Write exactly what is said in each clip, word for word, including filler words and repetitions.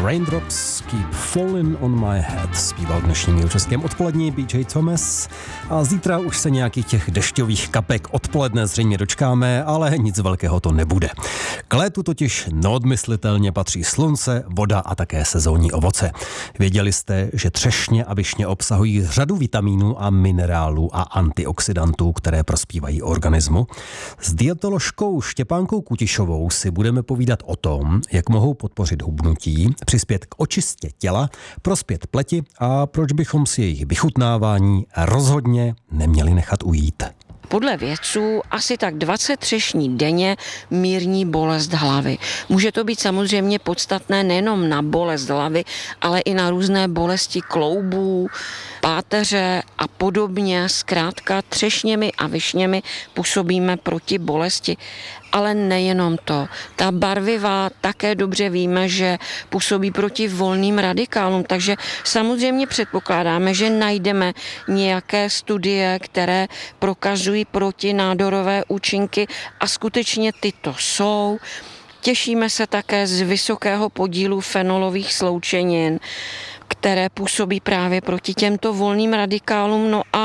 Raindrops Keep Falling on My Head zpíval v dnešním Jihočeském odpolední B J Thomas a zítra už se nějakých těch dešťových kapek odpoledne zřejmě dočkáme, ale nic velkého to nebude. K létu totiž neodmyslitelně patří slunce, voda a také sezónní ovoce. Věděli jste, že třešně a višně obsahují řadu vitamínů a minerálů a antioxidantů, které prospívají organismu? S dietoložkou Štěpánkou Kutišovou si budeme povídat o tom, jak mohou podpořit hubnutí, přispět k očistě těla, prospět pleti a proč bychom si jejich vychutnávání rozhodně neměli nechat ujít. Podle vědců asi tak dvacet třešní denně mírní bolest hlavy. Může to být samozřejmě podstatné nejenom na bolest hlavy, ale i na různé bolesti kloubů, páteře a podobně. Zkrátka třešněmi a višněmi působíme proti bolesti. Ale nejenom to. Ta barviva také dobře víme, že působí proti volným radikálům, takže samozřejmě předpokládáme, že najdeme nějaké studie, které prokazují protinádorové účinky a skutečně tyto jsou. Těšíme se také z vysokého podílu fenolových sloučenin, které působí právě proti těmto volným radikálům. No a e,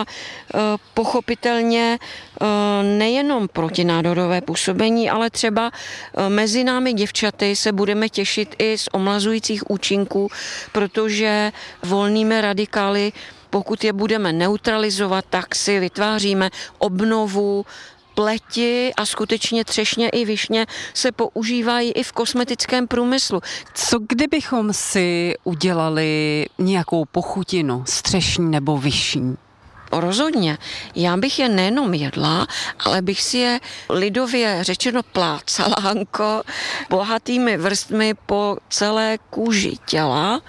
pochopitelně e, nejenom protinádorové působení, ale třeba e, mezi námi děvčaty se budeme těšit i z omlazujících účinků, protože volnými radikály, pokud je budeme neutralizovat, tak si vytváříme obnovu pleti a skutečně třešně i višně se používají i v kosmetickém průmyslu. Co kdybychom si udělali nějakou pochutinu z třešní nebo višní? Rozhodně. Já bych je nejenom jedla, ale bych si je lidově řečeno plácala, Hanko, bohatými vrstvami po celé kůži těla,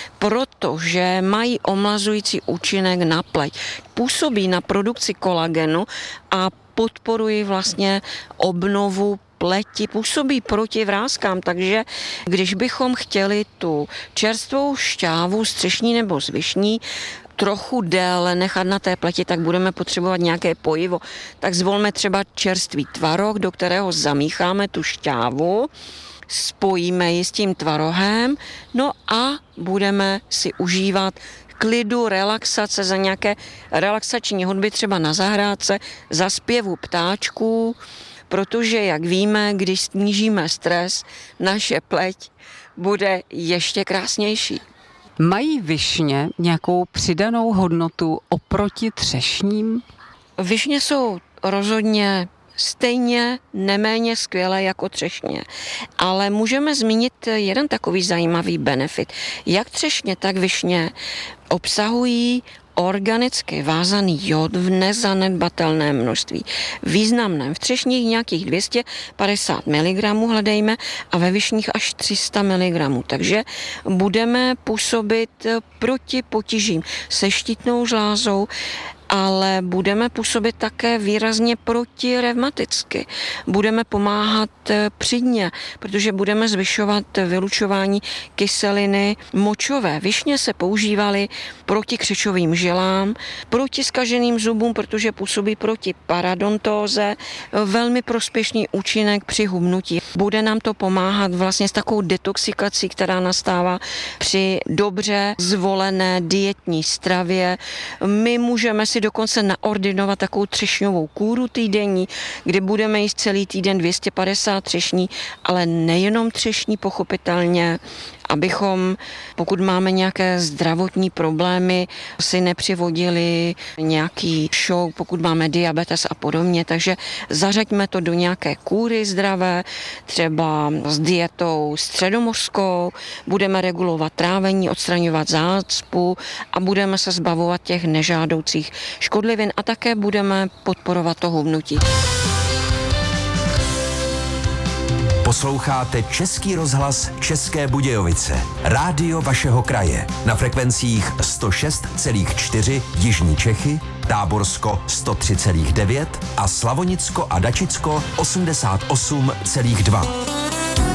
protože mají omlazující účinek na pleť. Působí na produkci kolagenu a podporují vlastně obnovu pleti, působí proti vrázkám, takže když bychom chtěli tu čerstvou šťávu z třešní nebo z višní trochu déle nechat na té pleti, tak budeme potřebovat nějaké pojivo. Tak zvolme třeba čerstvý tvaroh, do kterého zamícháme tu šťávu, spojíme ji s tím tvarohem, no a budeme si užívat klidu, relaxace, za nějaké relaxační hudby třeba na zahrádce, za zpěvu ptáčků, protože, jak víme, když snížíme stres, naše pleť bude ještě krásnější. Mají višně nějakou přidanou hodnotu oproti třešním? Višně jsou rozhodně stejně neméně skvělé jako třešně. Ale můžeme zmínit jeden takový zajímavý benefit. Jak třešně, tak višně obsahují organicky vázaný jód v nezanedbatelném množství. Významném v třešních nějakých dvě stě padesát miligramů hledejme a ve višních až tři sta miligramů. Takže budeme působit proti potížím se štítnou žlázou, ale budeme působit také výrazně protirevmaticky. Budeme pomáhat přidně, protože budeme zvyšovat vylučování kyseliny močové. Višně se používaly proti křečovým žilám, proti zkaženým zubům, protože působí proti parodontóze, velmi prospěšný účinek při hubnutí. Bude nám to pomáhat vlastně s takovou detoxikací, která nastává při dobře zvolené dietní stravě. My můžeme si dokonce naordinovat takovou třešňovou kůru týdenní, kde budeme jíst celý týden dvě stě padesát třešní, ale nejenom třešní pochopitelně, abychom, pokud máme nějaké zdravotní problémy, si nepřivodili nějaký šok, pokud máme diabetes a podobně, takže zařaďme to do nějaké kůry zdravé, třeba s dietou středomořskou, budeme regulovat trávení, odstraňovat zácpu a budeme se zbavovat těch nežádoucích škodlivin a také budeme podporovat to hubnutí. Posloucháte Český rozhlas České Budějovice. Rádio vašeho kraje. Na frekvencích sto šest celá čtyři Jižní Čechy, Táborsko sto tři celá devět a Slavonicko a Dačicko osmdesát osm celá dva.